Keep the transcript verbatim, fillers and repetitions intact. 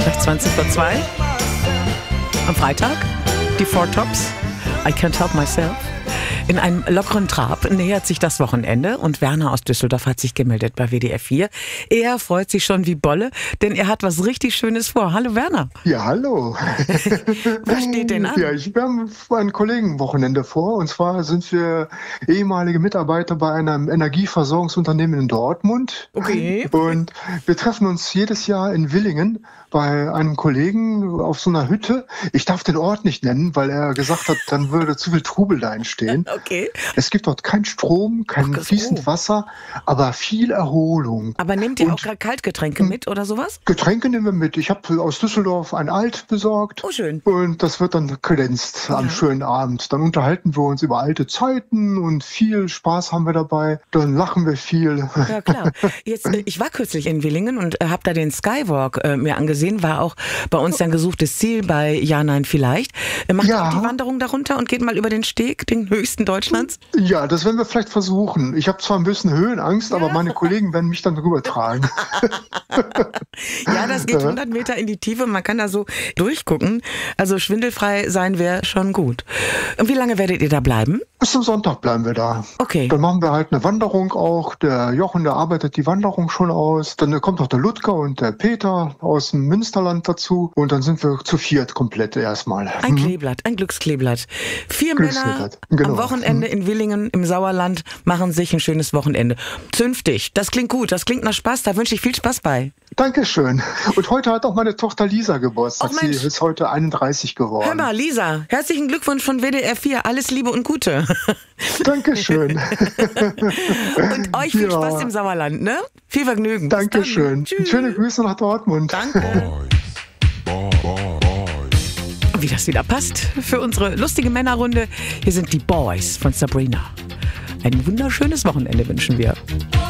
Gleich zwanzig vor zwei. Am Freitag die Four Tops. I Can't Help Myself. In einem lockeren Trab nähert sich das Wochenende und Werner aus Düsseldorf hat sich gemeldet bei W D R vier. Er freut sich schon wie Bolle, denn er hat was richtig Schönes vor. Hallo Werner. Ja, hallo. Was steht denn an? Ja, ich, wir haben ein Kollegenwochenende vor. Und zwar sind wir ehemalige Mitarbeiter bei einem Energieversorgungsunternehmen in Dortmund. Okay. Und wir treffen uns jedes Jahr in Willingen bei einem Kollegen auf so einer Hütte. Ich darf den Ort nicht nennen, weil er gesagt hat, dann würde zu viel Trubel da entstehen. Okay. Es gibt dort keinen Strom, kein Ach, fließend so. Wasser, aber viel Erholung. Aber nehmt ihr Und auch gerade Kaltgetränke mit oder sowas? Getränke nehmen wir mit. Ich habe aus Düsseldorf ein Alt besorgt. Oh, schön. Und das wird dann kredenzt am Ja. schönen Abend. Dann unterhalten wir uns über alte Zeiten und viel Spaß haben wir dabei. Dann lachen wir viel. Ja, klar. Jetzt, äh, ich war kürzlich in Willingen und äh, habe da den Skywalk äh, mir angesehen. War auch bei uns ein gesuchtes Ziel bei Ja, Nein, Vielleicht. Äh, macht Ja. ihr auch die Wanderung darunter und geht mal über den Steg, den höchsten Deutschlands? Ja, das werden wir vielleicht versuchen. Ich habe zwar ein bisschen Höhenangst, aber meine Kollegen werden mich dann drüber tragen. Ja, das geht hundert Meter in die Tiefe. Man kann da so durchgucken. Also schwindelfrei sein wäre schon gut. Und wie lange werdet ihr da bleiben? Bis zum Sonntag bleiben wir da. Okay. Dann machen wir halt eine Wanderung auch. Der Jochen, der arbeitet die Wanderung schon aus. Dann kommt noch der Ludger und der Peter aus dem Münsterland dazu. Und dann sind wir zu viert komplett erstmal. Ein Mhm. Kleeblatt, ein Glückskleeblatt. Vier Männer Glückskleeblatt, genau. am Wochenende in Willingen im Sauerland machen sich ein schönes Wochenende. Zünftig, das klingt gut, das klingt nach Spaß, da wünsche ich viel Spaß bei. Dankeschön. Und heute hat auch meine Tochter Lisa Geburtstag. Ach, Sie Mensch. ist heute einunddreißig geworden. Hör mal, Lisa, herzlichen Glückwunsch von W D R vier, alles Liebe und Gute. Dankeschön. Und euch viel Ja. Spaß im Sauerland, ne? Viel Vergnügen. Bis dann. Dankeschön. Tschüss. Schöne Grüße nach Dortmund. Danke. Wie das wieder passt für unsere lustige Männerrunde. Hier sind die Boys von Sabrina. Ein wunderschönes Wochenende wünschen wir.